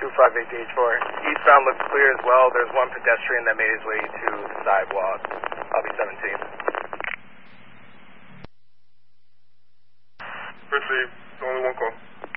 258DH4. Eastbound looks clear as well. There's one pedestrian that made his way to the sidewalk. I'll be 17. Received. Only one call.